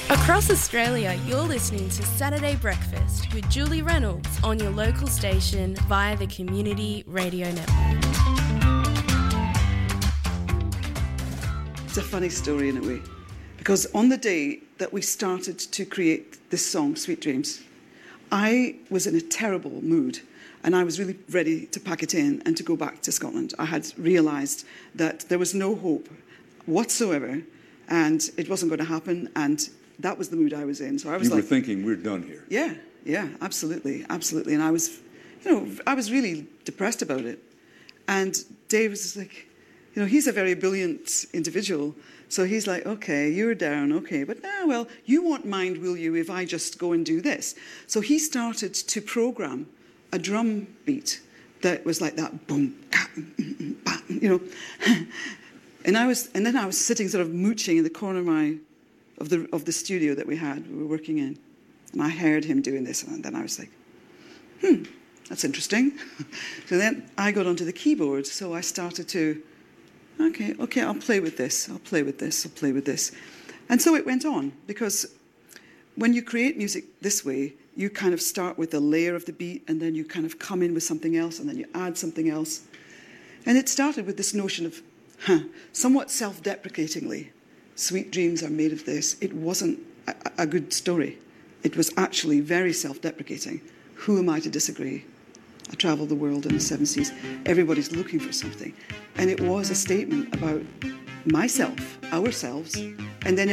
Across Australia, you're listening to Saturday Breakfast with Julie Reynolds on your local station via the Community Radio Network. It's a funny story in a way, because on the day that we started to create this song, Sweet Dreams, I was in a terrible mood and I was really ready to pack it in and to go back to Scotland. I had realised that there was no hope whatsoever and it wasn't going to happen, and that was the mood I was in. So I was You were thinking, we're done here. Yeah, absolutely. And I was, I was really depressed about it. And Dave was like, he's a very brilliant individual. So he's like, okay, you're down, okay. But now, well, you won't mind, will you, if I just go and do this? So he started to program a drum beat that was like that, boom, bam, And then I was sitting sort of mooching in the corner of the studio that we were working in. And I heard him doing this, and then I was like, that's interesting. So then I got onto the keyboard, so I started to, okay, I'll play with this. And so it went on, because when you create music this way, you kind of start with a layer of the beat, and then you kind of come in with something else, and then you add something else. And it started with this notion of, somewhat self-deprecatingly, sweet dreams are made of this. It wasn't a good story. It was actually very self-deprecating. Who am I to disagree? I travelled the world in the 7 seas. Everybody's looking for something. And it was a statement about myself, ourselves, and then